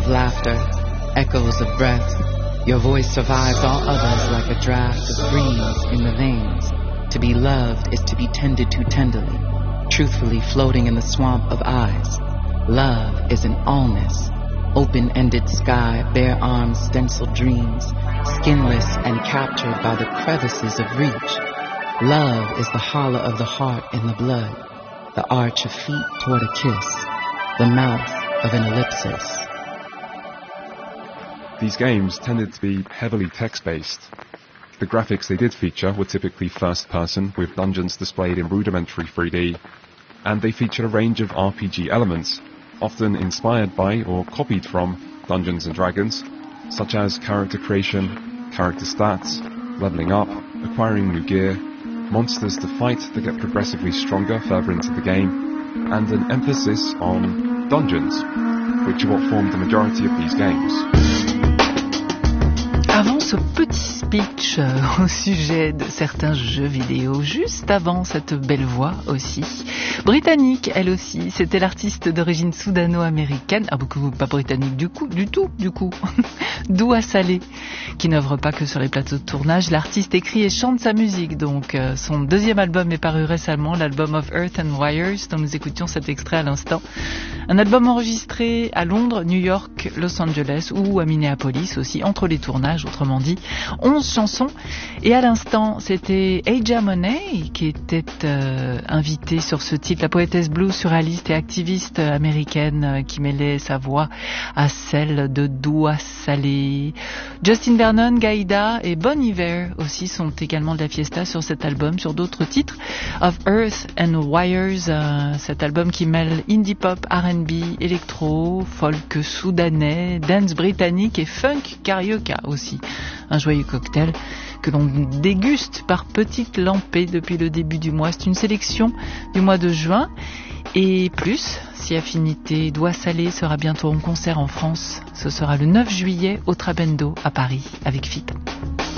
laughter, echoes of breath. Your voice survives all others like a draft of breeze in the veins. To be loved is to be tended to tenderly, truthfully floating in the swamp of eyes. Love is an allness, open-ended sky, bare arms, stenciled dreams, skinless and captured by the crevices of reach. Love is the hollow of the heart in the blood, the arch of feet toward a kiss, the mouth of an ellipsis. These games tended to be heavily text-based. The graphics they did feature were typically first-person, with dungeons displayed in rudimentary 3D, and they featured a range of RPG elements, often inspired by or copied from Dungeons & Dragons, such as character creation, character stats, leveling up, acquiring new gear, monsters to fight that get progressively stronger further into the game, and an emphasis on dungeons, which are what formed the majority of these games. Avant ce petit speech au sujet de certains jeux vidéo, juste avant cette belle voix aussi, britannique elle aussi, c'était l'artiste d'origine soudano-américaine, pas britannique du tout, Doua Saleh, qui n'œuvre pas que sur les plateaux de tournage. L'artiste écrit et chante sa musique, donc son deuxième album est paru récemment, l'album of Earth and Wires, dont nous écoutions cet extrait à l'instant. Un album enregistré à Londres, New York, Los Angeles ou à Minneapolis aussi, entre les tournages, autrement dit, 11 chansons. Et à l'instant, c'était Aja Monet qui était invitée sur ce titre, la poétesse blues, surréaliste et activiste américaine qui mêlait sa voix à celle de Doua Saleh. Justin Vernon, Gaïda et Bon Iver aussi sont également de la fiesta sur cet album, sur d'autres titres. Of Earth and Wires, cet album qui mêle indie pop, R&B, électro, folk soudanais, dance britannique et funk carioca aussi. Un joyeux cocktail que l'on déguste par petites lampées depuis le début du mois. C'est une sélection du mois de juin. Et plus, si affinité, Doua Saleh sera bientôt en concert en France. Ce sera le 9 juillet au Trabendo à Paris avec Fit.